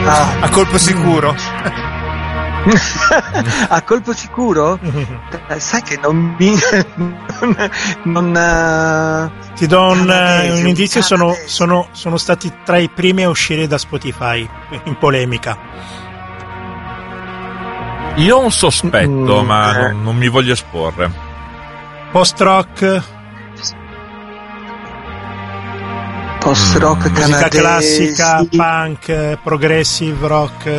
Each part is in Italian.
A colpo sicuro. A colpo sicuro? Sai che non mi ti do un indizio, sono stati tra i primi a uscire da Spotify in polemica. Io ho un sospetto, ma non mi voglio esporre. Post-rock canadese, musica classica, punk, progressive rock.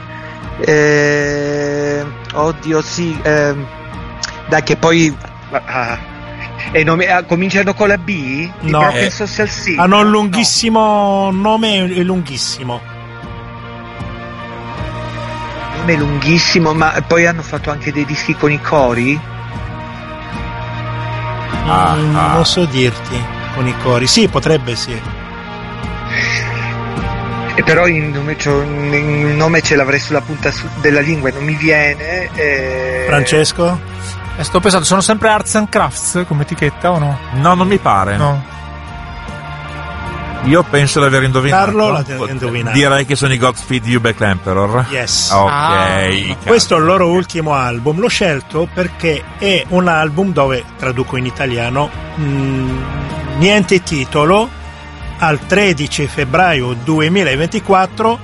Oddio, sì. Dai, che poi cominciano con la B? No, Social Sea. Hanno un lunghissimo nome, è lunghissimo. Nome lunghissimo, ma poi hanno fatto anche dei dischi con i cori? Non so dirti, con i cori. Sì, potrebbe, sì. E però il nome ce l'avrei sulla punta della lingua e non mi viene. Francesco? Sto pensando, sono sempre Arts and Crafts come etichetta o no? No, non mi pare. No. Io penso di aver indovinato. Carlo l'ha indovinato. Direi che sono i Godspeed You Back Emperor. Yes. Ok. Questo è il loro ultimo album. L'ho scelto perché è un album dove, traduco in italiano, niente titolo. Al 13 febbraio 2024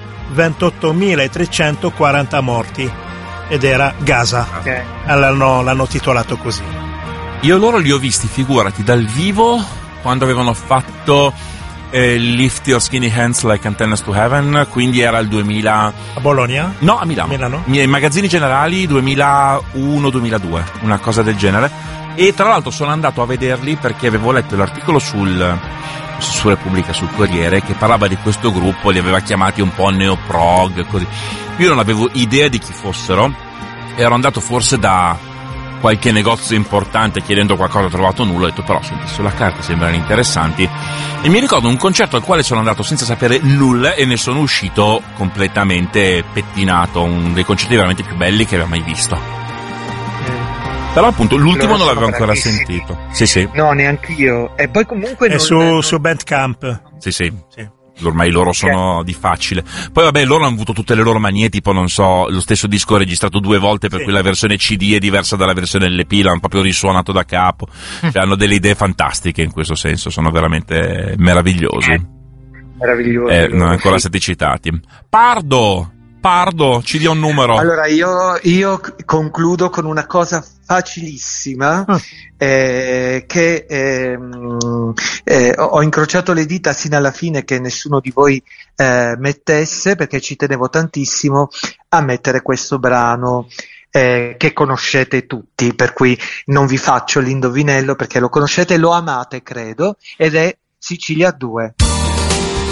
28.340 morti, ed era Gaza. Okay. L'hanno titolato così. Io loro li ho visti, figurati, dal vivo quando avevano fatto Lift Your Skinny Hands Like Antennas to Heaven, quindi era il 2000. A Bologna? No, a Milano. I magazzini generali 2001-2002, una cosa del genere. E tra l'altro sono andato a vederli perché avevo letto l'articolo su Repubblica, sul Corriere, che parlava di questo gruppo, li aveva chiamati un po' neoprog, così. Io non avevo idea di chi fossero, ero andato forse da qualche negozio importante chiedendo qualcosa, ho trovato nulla, ho detto però senti, sulla carta sembrano interessanti, e mi ricordo un concerto al quale sono andato senza sapere nulla e ne sono uscito completamente pettinato, uno dei concerti veramente più belli che avevo mai visto. Però appunto l'ultimo non l'avevo ancora sentito. Sì. No, neanche io. E poi comunque è su Bandcamp. Sì. Ormai loro sono di facile. Poi vabbè, loro hanno avuto tutte le loro manie, tipo non so, lo stesso disco registrato 2 volte, per cui la versione CD è diversa dalla versione LP, l'hanno proprio risuonato da capo. Cioè, hanno delle idee fantastiche in questo senso, sono veramente meravigliosi. Meravigliosi. Non ancora stati citati. Pardo, ci dia un numero. Allora io concludo con una cosa facilissima, che ho incrociato le dita sino alla fine che nessuno di voi mettesse, perché ci tenevo tantissimo a mettere questo brano che conoscete tutti, per cui non vi faccio l'indovinello perché lo conoscete, lo amate credo, ed è Sicilia 2.